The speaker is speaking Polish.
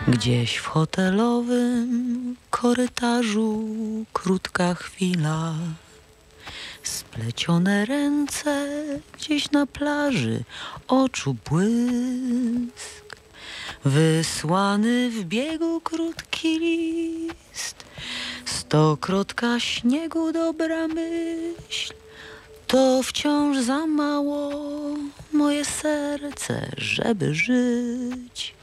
Gdzieś w hotelowym korytarzu krótka chwila. Splecione ręce gdzieś na plaży, oczu błysk. Wysłany w biegu krótki list. Stokrotka śniegu, dobra myśl. To wciąż za mało moje serce, żeby żyć.